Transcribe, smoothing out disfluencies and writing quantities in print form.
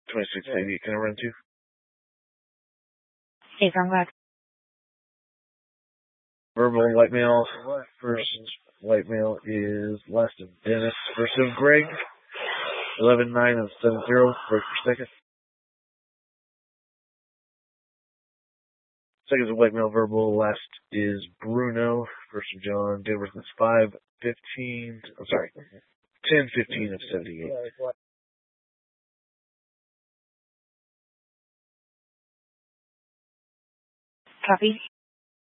2688, can I run to? Hey, Frank. Verbal white male. First white male is last of Dennis. First of Greg. 11-9 of 70. Break per second. Second is a white male verbal. Last is Bruno. First of John. Date of birth is 5-15. I'm sorry. 10-15 of 78. Copy.